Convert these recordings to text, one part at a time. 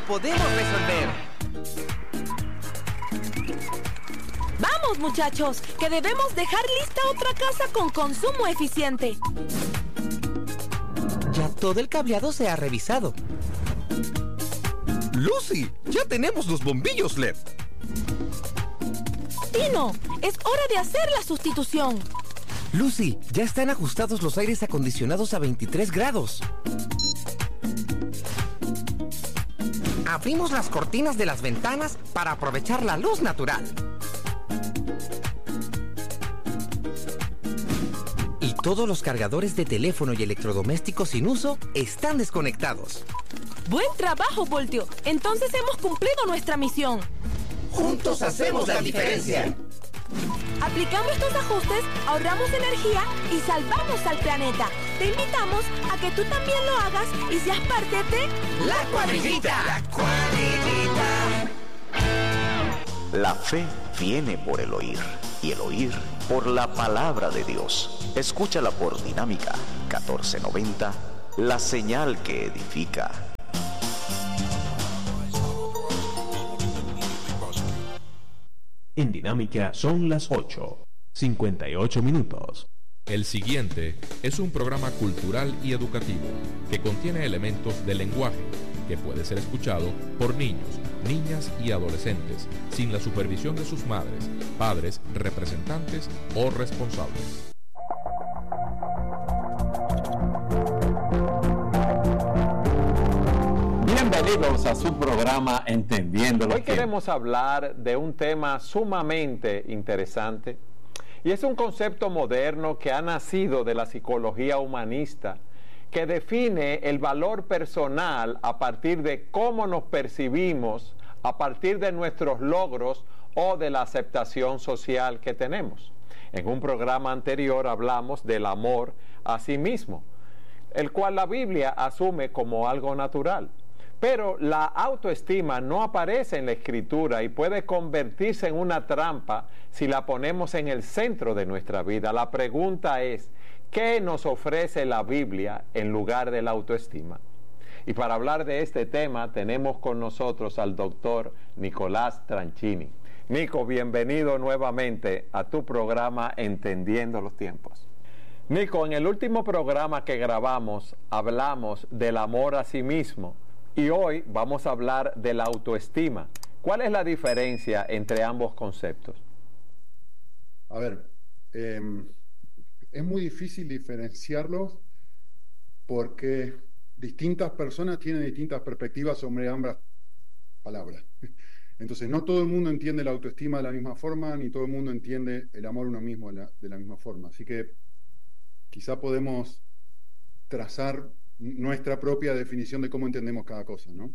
podemos resolver. Vamos, muchachos, que debemos dejar lista otra casa con consumo eficiente. Ya todo el cableado se ha revisado. Lucy, ya tenemos los bombillos LED. Tino, es hora de hacer la sustitución. Lucy, ya están ajustados los aires acondicionados a 23 grados. Abrimos las cortinas de las ventanas para aprovechar la luz natural. Y todos los cargadores de teléfono y electrodomésticos sin uso están desconectados. Buen trabajo, Voltio. Entonces hemos cumplido nuestra misión. Juntos hacemos la diferencia. Aplicando estos ajustes, ahorramos energía y salvamos al planeta. Te invitamos a que tú también lo hagas y seas parte de La Cuadrillita. La Cuadrillita. La fe viene por el oír y el oír por la palabra de Dios. Escúchala por Dinámica 1490, la señal que edifica. En Dinámica son las 8:58 minutos. El siguiente es un programa cultural y educativo que contiene elementos del lenguaje que puede ser escuchado por niños, niñas y adolescentes sin la supervisión de sus madres, padres, representantes o responsables. Bienvenidos a su programa Entendiendo los Tiempos. Hoy queremos hablar de un tema sumamente interesante y es un concepto moderno que ha nacido de la psicología humanista que define el valor personal a partir de cómo nos percibimos, a partir de nuestros logros o de la aceptación social que tenemos. En un programa anterior hablamos del amor a sí mismo, el cual la Biblia asume como algo natural. Pero la autoestima no aparece en la Escritura y puede convertirse en una trampa si la ponemos en el centro de nuestra vida. La pregunta es, ¿qué nos ofrece la Biblia en lugar de la autoestima? Y para hablar de este tema tenemos con nosotros al doctor Nicolás Tranchini. Nico, bienvenido nuevamente a tu programa Entendiendo los Tiempos. Nico, en el último programa que grabamos hablamos del amor a sí mismo. Y hoy vamos a hablar de la autoestima. ¿Cuál es la diferencia entre ambos conceptos? A ver, es muy difícil diferenciarlos porque distintas personas tienen distintas perspectivas sobre ambas palabras. Entonces, no todo el mundo entiende la autoestima de la misma forma, ni todo el mundo entiende el amor a uno mismo de la misma forma. Así que quizá podemos trazar nuestra propia definición de cómo entendemos cada cosa, ¿no?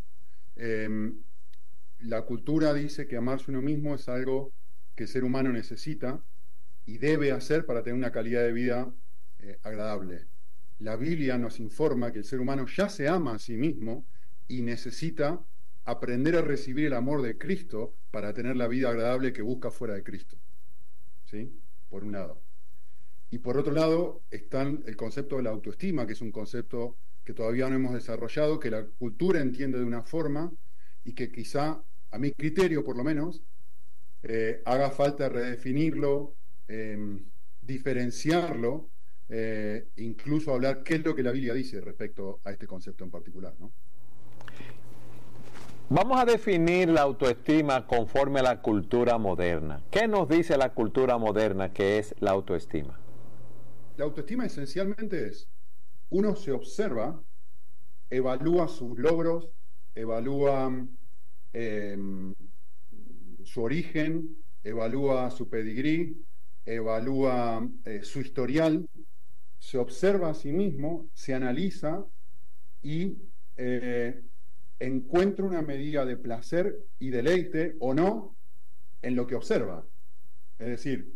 La cultura dice que amarse uno mismo es algo que el ser humano necesita y debe hacer para tener una calidad de vida agradable. La Biblia nos informa que el ser humano ya se ama a sí mismo y necesita aprender a recibir el amor de Cristo para tener la vida agradable que busca fuera de Cristo, ¿sí? Por un lado. Y por otro lado está el concepto de la autoestima, que es un concepto que todavía no hemos desarrollado, que la cultura entiende de una forma y que quizá, a mi criterio por lo menos, haga falta redefinirlo, diferenciarlo, incluso hablar qué es lo que la Biblia dice respecto a este concepto en particular, ¿no? Vamos a definir la autoestima conforme a la cultura moderna. ¿Qué nos dice la cultura moderna que es la autoestima? La autoestima esencialmente es, uno se observa, evalúa sus logros, evalúa su origen, evalúa su pedigrí, evalúa su historial, se observa a sí mismo, se analiza y encuentra una medida de placer y deleite o no en lo que observa. Es decir,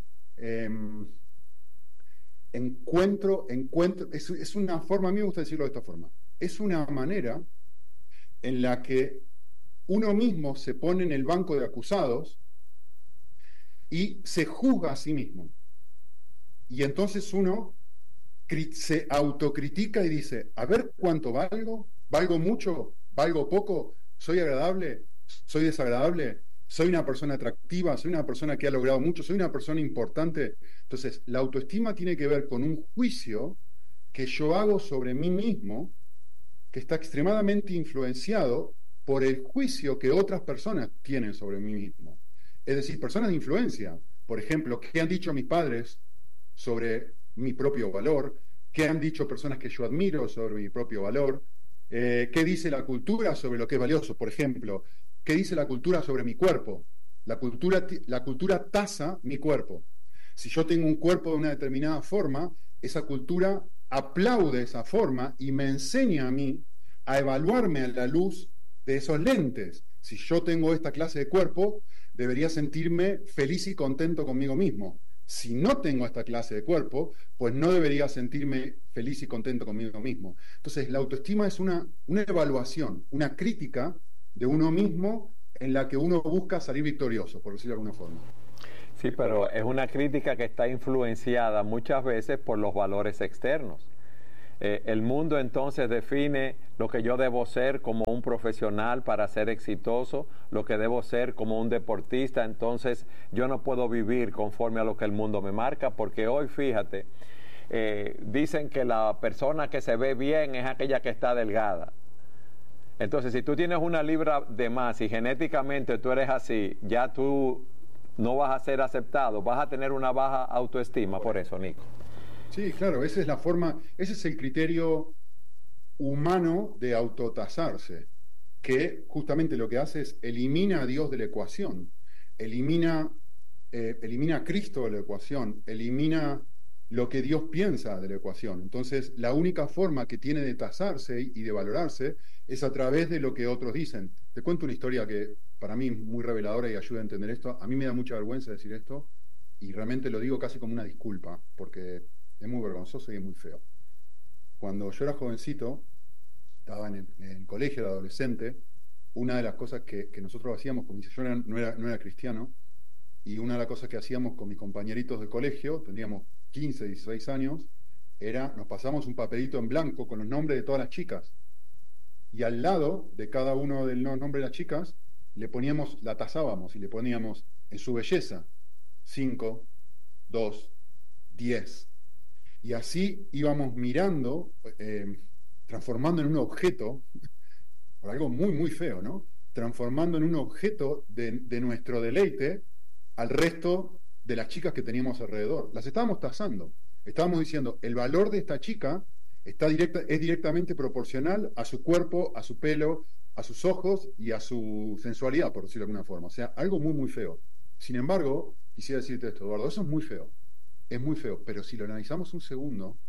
es una forma, a mí me gusta decirlo de esta forma, es una manera en la que uno mismo se pone en el banco de acusados y se juzga a sí mismo. Y entonces uno se autocritica y dice, a ver cuánto valgo, valgo mucho, valgo poco, ¿Soy agradable? ¿Soy desagradable? ¿Soy una persona atractiva? ¿Soy una persona que ha logrado mucho? ¿Soy una persona importante? Entonces, la autoestima tiene que ver con un juicio que yo hago sobre mí mismo, que está extremadamente influenciado por el juicio que otras personas tienen sobre mí mismo. Es decir, personas de influencia. Por ejemplo, ¿qué han dicho mis padres sobre mi propio valor? ¿Qué han dicho personas que yo admiro sobre mi propio valor? ¿Qué dice la cultura sobre lo que es valioso? Por ejemplo, ¿qué dice la cultura sobre mi cuerpo? La cultura tasa mi cuerpo. Si yo tengo un cuerpo de una determinada forma, esa cultura aplaude esa forma y me enseña a mí a evaluarme a la luz de esos lentes. Si yo tengo esta clase de cuerpo, debería sentirme feliz y contento conmigo mismo. Si no tengo esta clase de cuerpo, pues no debería sentirme feliz y contento conmigo mismo. Entonces, la autoestima es una evaluación, una crítica de uno mismo en la que uno busca salir victorioso, por decirlo de alguna forma. Sí, pero es una crítica que está influenciada muchas veces por los valores externos. El mundo entonces define lo que yo debo ser como un profesional para ser exitoso, lo que debo ser como un deportista. Entonces yo no puedo vivir conforme a lo que el mundo me marca, porque hoy, fíjate, dicen que la persona que se ve bien es aquella que está delgada. Entonces, si tú tienes una libra de más y genéticamente tú eres así, ya tú no vas a ser aceptado, vas a tener una baja autoestima por eso, Nico. Sí, claro, esa es la forma, ese es el criterio humano de autotasarse, que justamente lo que hace es elimina a Dios de la ecuación, elimina a Cristo de la ecuación, elimina lo que Dios piensa de la ecuación. Entonces, la única forma que tiene de tasarse y de valorarse es a través de lo que otros dicen. Te cuento una historia que para mí es muy reveladora y ayuda a entender esto. A mí me da mucha vergüenza decir esto y realmente lo digo casi como una disculpa, porque es muy vergonzoso y es muy feo. Cuando yo era jovencito, estaba en el colegio de adolescente, una de las cosas que nosotros hacíamos, como dice, yo no era cristiano, y una de las cosas que hacíamos con mis compañeritos de colegio, tendríamos 15, 16 años, nos pasamos un papelito en blanco con los nombres de todas las chicas, y al lado de cada uno de los nombres de las chicas, la tasábamos y le poníamos en su belleza, 5, 2, 10. Y así íbamos mirando, transformando en un objeto, por algo muy, muy feo, ¿no? Transformando en un objeto de nuestro deleite al resto de las chicas que teníamos alrededor. Las estábamos tasando. Estábamos diciendo, el valor de esta chica es directamente proporcional a su cuerpo, a su pelo, a sus ojos y a su sensualidad, por decirlo de alguna forma. O sea, algo muy, muy feo. Sin embargo, quisiera decirte esto, Eduardo, eso es muy feo. Es muy feo, pero si lo analizamos un segundo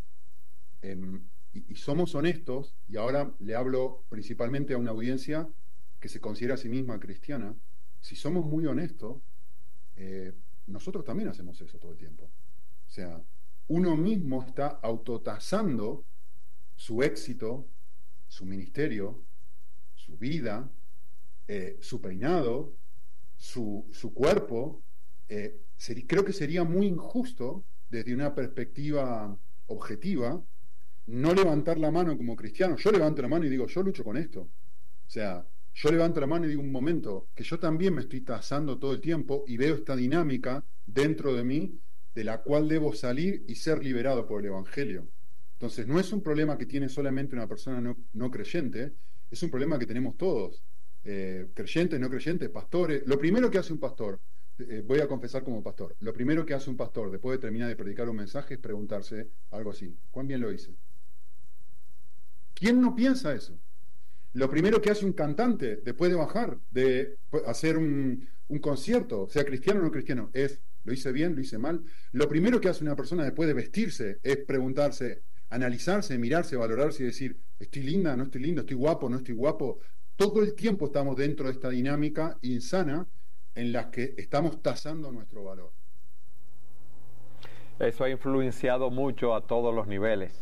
y somos honestos, y ahora le hablo principalmente a una audiencia que se considera a sí misma cristiana, si somos muy honestos, nosotros también hacemos eso todo el tiempo. O sea, uno mismo está autotasando su éxito, su ministerio, su vida, su peinado, su cuerpo. Creo que sería muy injusto desde una perspectiva objetiva no levantar la mano como cristiano. Yo levanto la mano y digo, yo lucho con esto. O sea, yo levanto la mano y digo, un momento, que yo también me estoy tasando todo el tiempo y veo esta dinámica dentro de mí de la cual debo salir y ser liberado por el Evangelio. Entonces, no es un problema que tiene solamente una persona no creyente, es un problema que tenemos todos, creyentes, no creyentes, pastores. Lo primero que hace un pastor, voy a confesar como pastor, lo primero que hace un pastor después de terminar de predicar un mensaje es preguntarse algo así, ¿cuán bien lo hice? ¿Quién no piensa eso? Lo primero que hace un cantante después de bajar, de hacer un concierto, sea cristiano o no cristiano, es, ¿lo hice bien? ¿Lo hice mal? Lo primero que hace una persona después de vestirse es preguntarse, analizarse, mirarse, valorarse y decir, ¿estoy linda? ¿No estoy lindo? ¿Estoy guapo? ¿No estoy guapo? Todo el tiempo estamos dentro de esta dinámica insana en la que estamos tasando nuestro valor. Eso ha influenciado mucho a todos los niveles.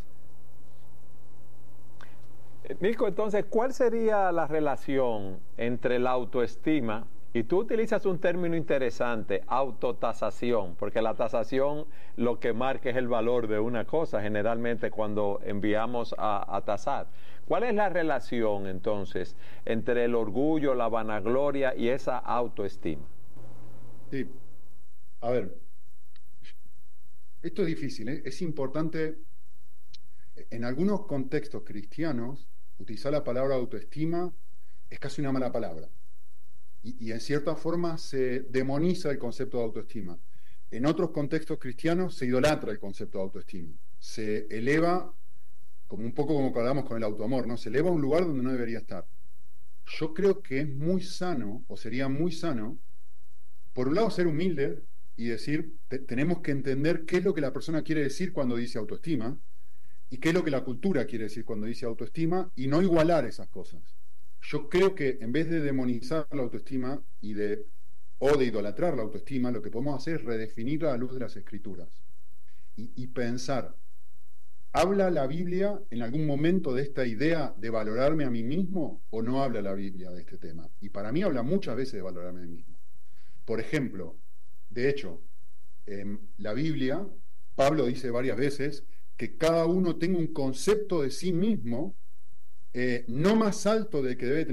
Nico, entonces, ¿cuál sería la relación entre la autoestima y tú utilizas un término interesante, autotasación, porque la tasación lo que marca es el valor de una cosa, generalmente cuando enviamos a tasar. ¿Cuál es la relación entonces entre el orgullo, la vanagloria y esa autoestima? Sí, a ver, esto es difícil, ¿eh? Es importante, en algunos contextos cristianos, utilizar la palabra autoestima es casi una mala palabra. Y en cierta forma se demoniza el concepto de autoestima. En otros contextos cristianos se idolatra el concepto de autoestima. Se eleva, como un poco como hablamos con el autoamor, ¿no? Se eleva a un lugar donde no debería estar. Yo creo que es muy sano, o sería muy sano, por un lado ser humilde y decir, tenemos que entender qué es lo que la persona quiere decir cuando dice autoestima, y qué es lo que la cultura quiere decir cuando dice autoestima, y no igualar esas cosas. Yo creo que en vez de demonizar la autoestima o de idolatrar la autoestima, lo que podemos hacer es redefinirla a la luz de las Escrituras y pensar, ¿habla la Biblia en algún momento de esta idea de valorarme a mí mismo o no habla la Biblia de este tema? Y para mí habla muchas veces de valorarme a mí mismo. Por ejemplo, de hecho, en la Biblia, Pablo dice varias veces que cada uno tenga un concepto de sí mismo no más alto del que debe tener